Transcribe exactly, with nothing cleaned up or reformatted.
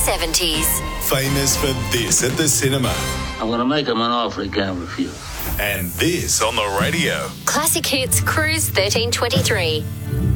seventies. Famous for this at the cinema. I'm going to make him an offer he can't refuse. And this on the radio. Classic Hits Cruise thirteen twenty-three.